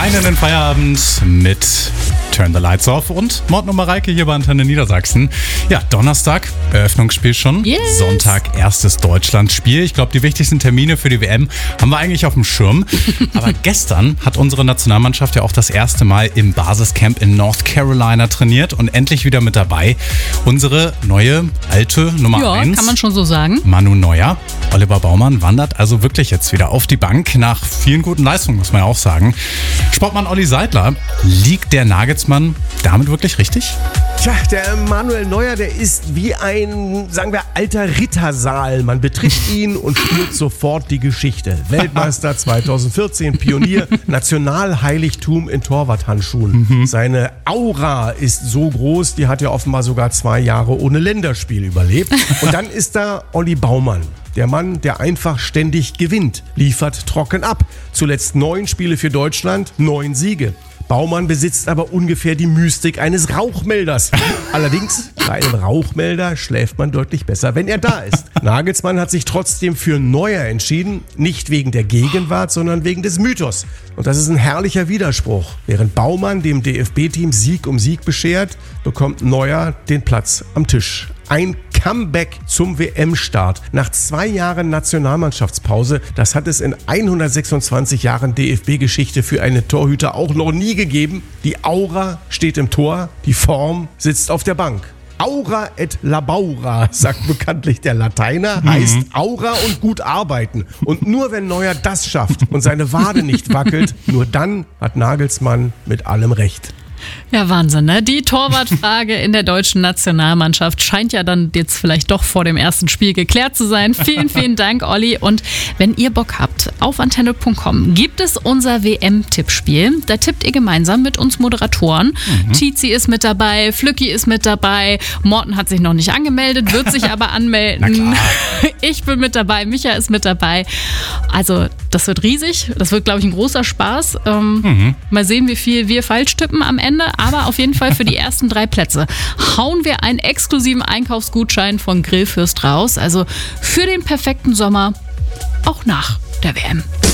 Rein in den Feierabend mit Turn the Lights Off und Morten und Mareike hier bei Antenne Niedersachsen. Ja, Donnerstag, Eröffnungsspiel schon. Yes. Sonntag, erstes Deutschlandspiel. Ich glaube, die wichtigsten Termine für die WM haben wir eigentlich auf dem Schirm. Aber gestern hat unsere Nationalmannschaft ja auch das erste Mal im Basiscamp in North Carolina trainiert und endlich wieder mit dabei. Unsere neue, alte Nummer 1. Ja, kann man schon so sagen. Manu Neuer. Oliver Baumann wandert also wirklich jetzt wieder auf die Bank. Nach vielen guten Leistungen, muss man ja auch sagen. Sportmann Olli Seidler, liegt der Nagelsmann damit wirklich richtig? Tja, der Manuel Neuer, der ist wie ein, sagen wir, alter Rittersaal. Man betritt ihn und spürt sofort die Geschichte. Weltmeister 2014, Pionier, Nationalheiligtum in Torwarthandschuhen. Seine Aura ist so groß, die hat ja offenbar sogar 2 Jahre ohne Länderspiel überlebt. Und dann ist da Olli Baumann. Der Mann, der einfach ständig gewinnt, liefert trocken ab. Zuletzt 9 Spiele für Deutschland, 9 Siege. Baumann besitzt aber ungefähr die Mystik eines Rauchmelders. Allerdings, bei einem Rauchmelder schläft man deutlich besser, wenn er da ist. Nagelsmann hat sich trotzdem für Neuer entschieden, nicht wegen der Gegenwart, sondern wegen des Mythos. Und das ist ein herrlicher Widerspruch. Während Baumann dem DFB-Team Sieg um Sieg beschert, bekommt Neuer den Platz am Tisch. Ein Comeback zum WM-Start. Nach 2 Jahren Nationalmannschaftspause, das hat es in 126 Jahren DFB-Geschichte für einen Torhüter auch noch nie gegeben. Die Aura steht im Tor, die Form sitzt auf der Bank. Aura et labaura, sagt bekanntlich der Lateiner, heißt Aura und gut arbeiten. Und nur wenn Neuer das schafft und seine Wade nicht wackelt, nur dann hat Nagelsmann mit allem recht. Ja, Wahnsinn, ne? Die Torwartfrage in der deutschen Nationalmannschaft scheint ja dann jetzt vielleicht doch vor dem ersten Spiel geklärt zu sein. Vielen, vielen Dank, Olli. Und wenn ihr Bock habt, auf antenne.com gibt es unser WM-Tippspiel. Da tippt ihr gemeinsam mit uns Moderatoren. Tizi ist mit dabei, Flücki ist mit dabei, Morten hat sich noch nicht angemeldet, wird sich aber anmelden. Ich bin mit dabei, Micha ist mit dabei. Also das wird riesig. Das wird, glaube ich, ein großer Spaß. Mal sehen, wie viel wir falsch tippen am Ende. Aber auf jeden Fall für die ersten 3 Plätze hauen wir einen exklusiven Einkaufsgutschein von Grillfürst raus. Also für den perfekten Sommer, auch nach der WM.